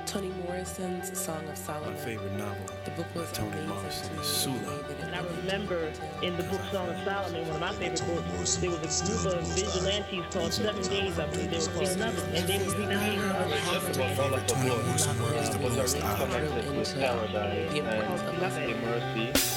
Toni Morrison's Song of Solomon. My favorite novel The book was by Toni amazing Morrison to is me. Sula. And I remember in the book Song of Solomon, one of my favorite books, there was a group of vigilantes called 7 Days, I believe they were called, and they would be named Toni Morrison work is the most Paradise and the importance of Mercy.